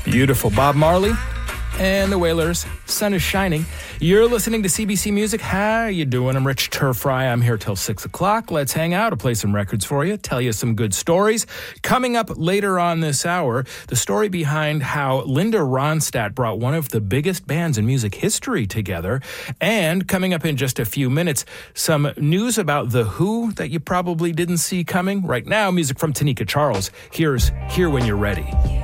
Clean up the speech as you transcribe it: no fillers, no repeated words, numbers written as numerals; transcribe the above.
Beautiful Bob Marley and the Wailers. Sun is shining. You're listening to CBC Music. How you doing? I'm Rich Turfry. I'm here till 6 o'clock. Let's hang out. I'll play some records for you, tell you some good stories. Coming up later on this hour, the story behind how Linda Ronstadt brought one of the biggest bands in music history together. And coming up in just a few minutes, some news about The Who that you probably didn't see coming. Right now, music from Tanika Charles. Here's Here When You're Ready.